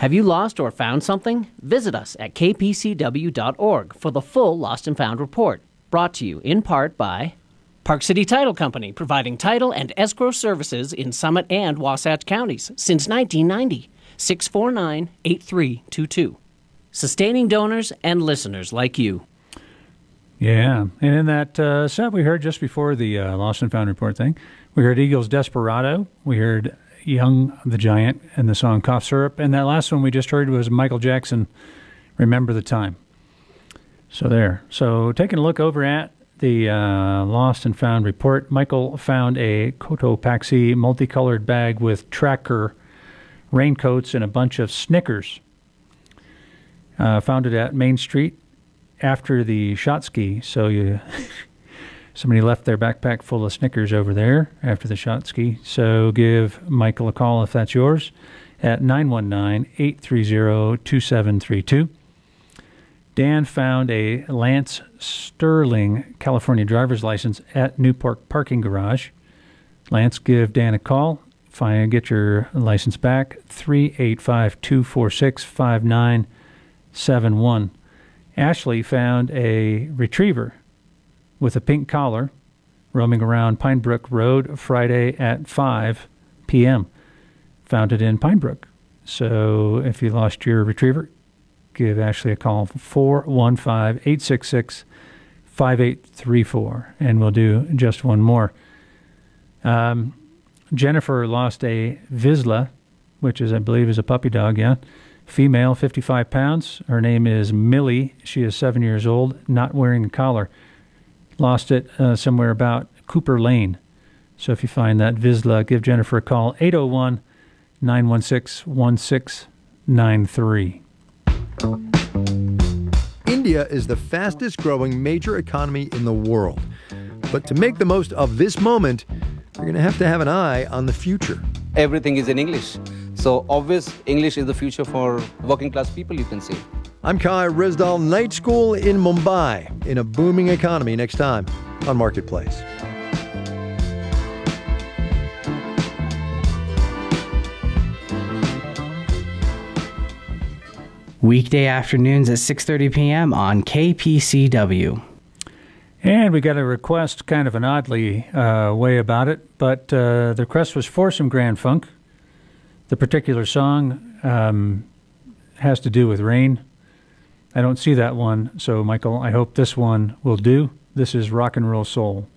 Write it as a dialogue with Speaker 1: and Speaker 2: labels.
Speaker 1: Have you lost or found something? Visit us at kpcw.org for the full Lost and Found report, brought to you in part by Park City Title Company, providing title and escrow services in Summit and Wasatch counties since 1990. 649-8322. Sustaining donors and listeners like you.
Speaker 2: Yeah, and in that set we heard just before the Lost and Found report thing, we heard Eagles' Desperado, we heard Young the Giant and the song Cough Syrup, and that last one we just heard was Michael Jackson, Remember the Time. So there. So taking a look over at the Lost and Found report, Michael found a Cotopaxi multicolored bag with tracker raincoats and a bunch of Snickers. Found it at Main Street after the shot ski. So somebody left their backpack full of Snickers over there after the shot ski. So give Michael a call if that's yours at 919-830-2732. Dan found a Lance Sterling California driver's license at Newport Parking Garage. Lance, give Dan a call. Get your license back, 385-246-5971. Ashley found a retriever with a pink collar roaming around Pinebrook Road Friday at 5 p.m. Found it in Pinebrook. So if you lost your retriever, give Ashley a call, 415-866-5834, and we'll do just one more. Jennifer lost a Vizsla, which is, I believe, is a puppy dog, yeah. Female, 55 pounds. Her name is Millie. She is 7 years old, not wearing a collar. Lost it somewhere about Cooper Lane. So if you find that Vizsla, give Jennifer a call, 801-916-1693.
Speaker 3: India is the fastest growing major economy in the world. But to make the most of this moment, you're going to have an eye on the future.
Speaker 4: Everything is in English. So obvious English is the future for working class people, you can say.
Speaker 3: I'm Kai Rizdal, night school in Mumbai, in a booming economy, next time on Marketplace.
Speaker 5: Weekday afternoons at 6:30 p.m. on KPCW.
Speaker 2: And we got a request, kind of an oddly way about it, but the request was for some Grand Funk. The particular song has to do with rain. I don't see that one, so Michael, I hope this one will do. This is Rock and Roll Soul.